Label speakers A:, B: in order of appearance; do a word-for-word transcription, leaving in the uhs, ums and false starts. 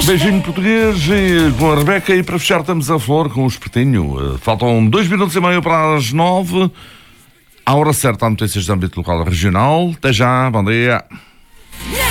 A: Beijinho português e com a Rebeca, e para fechar estamos a flor com o Espetinho. Faltam dois minutos e meio para as nove. À hora certa há notícias de âmbito local e regional. Até já, bom dia.